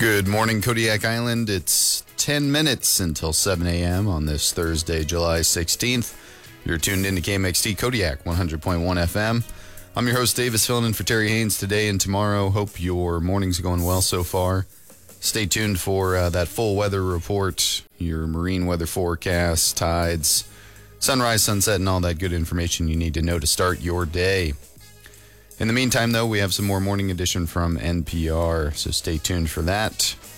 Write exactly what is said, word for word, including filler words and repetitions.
Good morning, Kodiak Island. It's ten minutes until seven a.m. on this Thursday, July sixteenth. You're tuned into K M X T Kodiak one hundred point one F M. I'm your host, Davis, filling in for Terry Haynes today and tomorrow. Hope your morning's going well so far. Stay tuned for uh, that full weather report, your marine weather forecast, tides, sunrise, sunset, and all that good information you need to know to start your day. In the meantime, though, we have some more Morning Edition from N P R, so stay tuned for that.